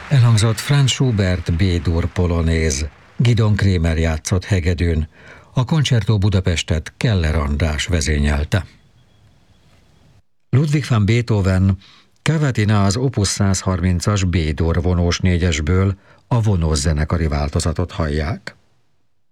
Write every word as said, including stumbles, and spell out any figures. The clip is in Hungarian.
Elhangzott Franz Schubert B-dur polonéz, Gidon Krémer játszott hegedűn, a Concerto Budapestet Keller András vezényelte. Ludwig van Beethoven Cavatina az Opus százharmincas B-dur vonós négyesből a vonós zenekari változatot hallják.